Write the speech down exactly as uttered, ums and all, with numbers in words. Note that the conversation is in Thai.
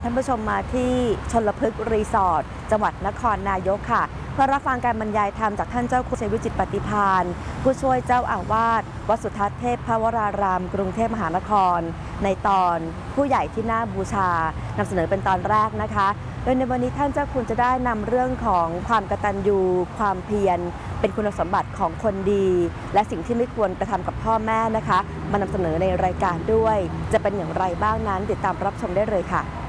ท่านผู้ชมมาที่ชลพฤกษ์รีสอร์ทจังหวัดนครนายกค่ะเพื่อรับฟังการบรรยายธรรมจากท่านเจ้าคุณชัยวิจิตรปฏิภาณผู้ช่วยเจ้าอาวาสวัดสุทัศน์เทพพวรารามกรุงเทพมหานครในตอนผู้ใหญ่ที่น่าบูชานำเสนอเป็นตอนแรกนะคะโดยในวันนี้ท่านเจ้าคุณจะได้นำเรื่องของความกตัญญูความเพียรเป็นคุณสมบัติของคนดีและสิ่งที่ไม่ควรกระทำกับพ่อแม่นะคะมานำเสนอในรายการด้วยจะเป็นอย่างไรบ้างนั้นติดตามรับชมได้เลยค่ะ